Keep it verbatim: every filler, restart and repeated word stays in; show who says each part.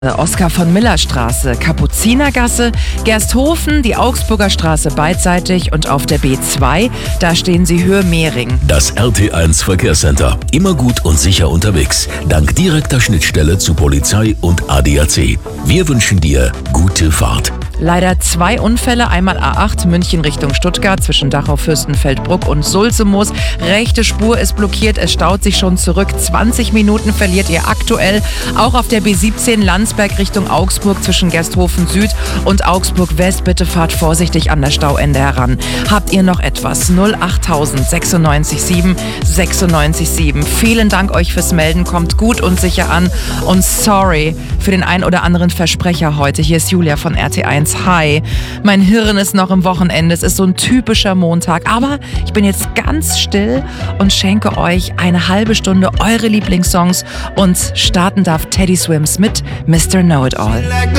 Speaker 1: Oskar von Miller Straße, Kapuzinergasse, Gersthofen, die Augsburger Straße beidseitig und auf der B zwei, da stehen Sie Höhe Mehring.
Speaker 2: Das R T eins Verkehrscenter. Immer gut und sicher unterwegs. Dank direkter Schnittstelle zu Polizei und A D A C. Wir wünschen dir gute Fahrt.
Speaker 1: Leider zwei Unfälle, einmal A acht München Richtung Stuttgart zwischen Dachau, Fürstenfeldbruck und Sulzemoos. Rechte Spur ist blockiert, es staut sich schon zurück. zwanzig Minuten verliert ihr aktuell. Auch auf der B siebzehn Landsberg Richtung Augsburg zwischen Gersthofen Süd und Augsburg West. Bitte fahrt vorsichtig an das Stauende heran. Habt ihr noch etwas? null achttausend sechsundneunzig sieben sechsundneunzig sieben. Vielen Dank euch fürs Melden, kommt gut und sicher an. Und sorry für den ein oder anderen Versprecher heute. Hier ist Julia von R T eins. Hi, mein Hirn ist noch im Wochenende. Es ist so ein typischer Montag, aber ich bin jetzt ganz still und schenke euch eine halbe Stunde eure Lieblingssongs und starten darf Teddy Swims mit Mister Know-It-All.